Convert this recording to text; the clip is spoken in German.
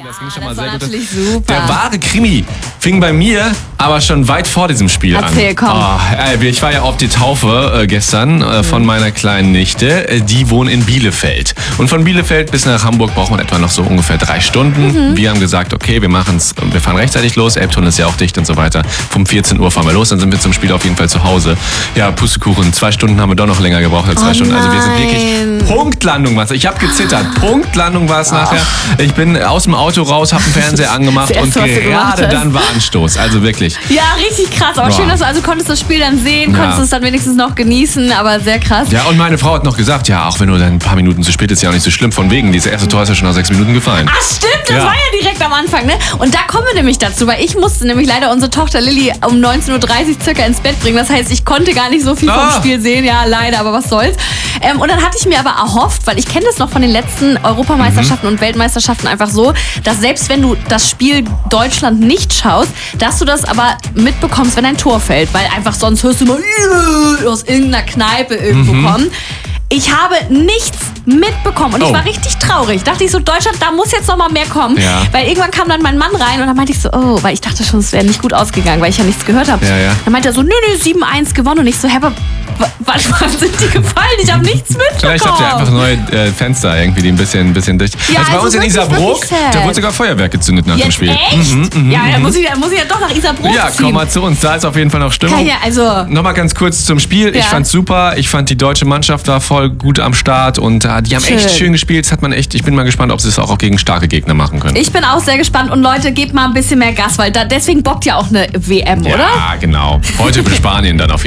das ging schon mal das sehr war gut. natürlich super. Der wahre Krimi fing bei mir aber schon weit vor diesem Spiel Erzähl, an. komm. Ich war ja auf die Taufe gestern von meiner kleinen Nichte. Die wohnt in Bielefeld. Und von Bielefeld bis nach Hamburg braucht man etwa noch so ungefähr 3 Stunden. Wir haben gesagt, okay, wir fahren rechtzeitig los. Elbtunnel ist ja auch dicht und so weiter. Um 14 Uhr fahren wir los, dann sind wir zum Spiel auf jeden Fall zu Hause. Ja, Pustekuchen, 2 Stunden haben wir doch noch länger gebraucht als 2 Stunden. Also wir sind wirklich Punktlandung war es. Ich habe gezittert. Punktlandung war es nachher. Ich bin aus dem Auto raus, habe den Fernseher angemacht Das und Erste, was du gemacht gerade hast. dann war Anstoß. Also wirklich. Ja, richtig krass. Aber Boah. schön, dass du konntest das Spiel dann sehen, Ja. konntest es dann wenigstens noch genießen, aber sehr krass. Ja, und meine Frau hat noch gesagt, ja, auch wenn du dann ein paar Minuten zu spät ist, ja auch nicht so schlimm. Von wegen, dieses erste Tor ist ja schon nach 6 Minuten gefallen. Ach stimmt, das Ja. war ja direkt am Anfang, ne? Und da kommen wir nämlich dazu, weil ich musste nämlich leider unsere Tochter Lilly um 19.30 Uhr circa ins Bett bringen. Das heißt, ich konnte gar nicht so viel vom Spiel sehen. Ja, leider, aber was soll's. Und dann hatte ich mir aber erhofft, weil ich kenne das noch von den letzten Europameisterschaften und Weltmeisterschaften einfach so, dass selbst wenn du das Spiel Deutschland nicht schaust, dass du das aber mitbekommst, wenn ein Tor fällt. Weil einfach sonst hörst du immer aus irgendeiner Kneipe irgendwo kommen. Ich habe nichts mitbekommen und ich war richtig traurig. Dachte ich so, Deutschland, da muss jetzt noch mal mehr kommen. Ja. Weil irgendwann kam dann mein Mann rein und dann meinte ich so, oh, weil ich dachte schon, es wäre nicht gut ausgegangen, weil ich ja nichts gehört habe. Ja, ja. Dann meinte er so, nö, 7-1 gewonnen und ich so, hä, aber wann sind die gefallen? Ich habe nichts mitbekommen. Vielleicht habt ihr einfach neue Fenster irgendwie, die ein bisschen dicht. Ja, also bei also uns in wirklich, Isarbrook, wirklich sad. da wurde sogar Feuerwerk gezündet nach dem Jetzt Spiel. echt? Ja, dann muss ich ja doch nach Isarbrook Ja, ziehen. komm mal zu uns, da ist auf jeden Fall noch Stimmung. Ja, also... Nochmal ganz kurz zum Spiel. Ja. Ich fand's super. Ich fand die deutsche Mannschaft da voll gut am Start und die haben echt schön gespielt. Das hat man echt. Ich bin mal gespannt, ob sie es auch gegen starke Gegner machen können. Ich bin auch sehr gespannt und Leute, gebt mal ein bisschen mehr Gas, weil deswegen bockt ja auch eine WM, oder? Ja, genau. Heute für Spanien dann auf jeden Fall.